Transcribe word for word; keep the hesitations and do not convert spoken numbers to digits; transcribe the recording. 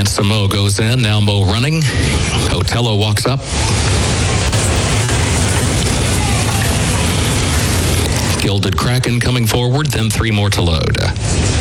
Lance Samo goes in. Now Mo running. Otello walks up. Gilded Kraken coming forward, then three more to load.